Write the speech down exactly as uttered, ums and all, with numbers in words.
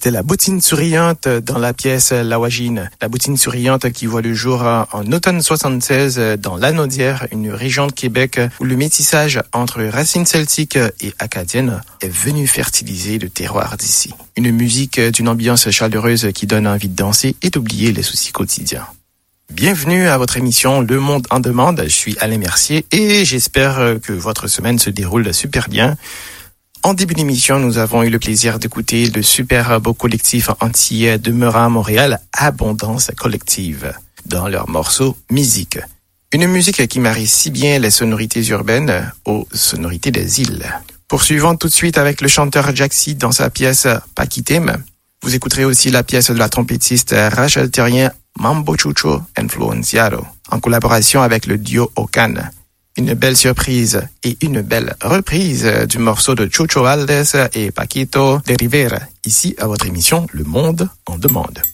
C'était la bottine souriante dans la pièce La Wagine. La bottine souriante qui voit le jour en automne soixante-seize dans l'Anaudière, une région de Québec où le métissage entre racines celtiques et acadiennes est venu fertiliser le terroir d'ici. Une musique d'une ambiance chaleureuse qui donne envie de danser et d'oublier les soucis quotidiens. Bienvenue à votre émission Le Monde en demande. Je suis Alain Mercier et j'espère que votre semaine se déroule super bien. En début d'émission, nous avons eu le plaisir d'écouter le super beau collectif antillais demeurant à Montréal, Abondance Collective, dans leur morceau Musique. Une musique qui marie si bien les sonorités urbaines aux sonorités des îles. Poursuivons tout de suite avec le chanteur Jaxi dans sa pièce Paquitem. Vous écouterez aussi la pièce de la trompettiste Rachel Terrien, Mambo Chucho Influenciado, en collaboration avec le duo Ocan. Une belle surprise et une belle reprise du morceau de Chucho Valdés et Paquito de Rivera, ici à votre émission Le Monde en demande.